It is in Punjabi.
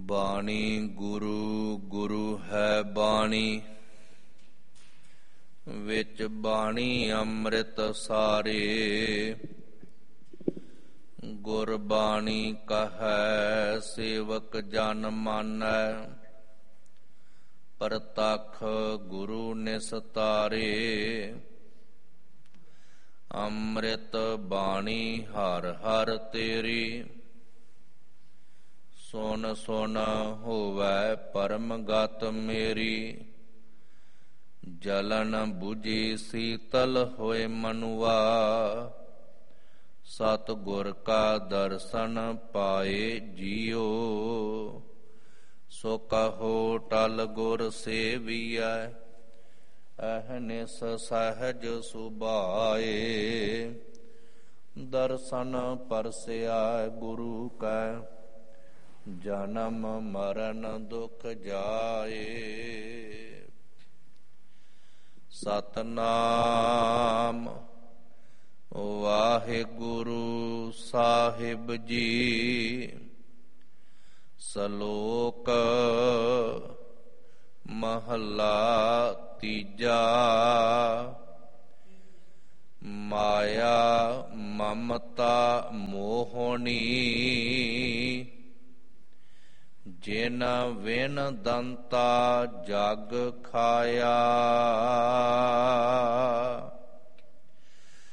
ਬਾਣੀ ਗੁਰੂ ਗੁਰੂ ਹੈ ਬਾਣੀ, ਵਿੱਚ ਬਾਣੀ ਅੰਮ੍ਰਿਤ ਸਾਰੇ। ਗੁਰਬਾਣੀ ਕਹੈ ਸੇਵਕ ਜਨ ਮਾਨੈ, ਪ੍ਰਤੱਖ ਗੁਰੂ ਨਿਸਤਾਰੇ। ਅੰਮ੍ਰਿਤ ਬਾਣੀ ਹਰ ਹਰ ਤੇਰੀ, ਸੁਨ ਸੁਨ ਹੋਵੈ ਪਰਮ ਗਤ ਮੇਰੀ। ਜਲਨ ਬੁਝੀ ਸੀਤਲ ਹੋਏ ਮਨੁਆ, ਸਤਿਗੁਰ ਕਾ ਦਰਸ਼ਨ ਪਾਏ ਜੀਓ। ਸੋ ਕਹੋ ਟਲ ਗੁਰ ਸੇਵੀਐ, ਅਹਨਿਸ ਸਹਿਜ ਸੁਭਾਏ। ਦਰਸ਼ਨ ਪਰਸਿਆ ਗੁਰੂ ਕੈ, ਜਨਮ ਮਰਨ ਦੁਖ ਜਾਏ। ਸਤਨਾਮ ਵਾਹਿਗੁਰੂ ਸਾਹਿਬ ਜੀ। ਸ਼ਲੋਕ ਮਹੱਲਾ ਤੀਜਾ। ਮਾਇਆ ਮਮਤਾ ਮੋਹਣੀ, ਜਿਨ ਵਿਨ ਦੰਤਾ ਜਗ ਖਾਇਆ।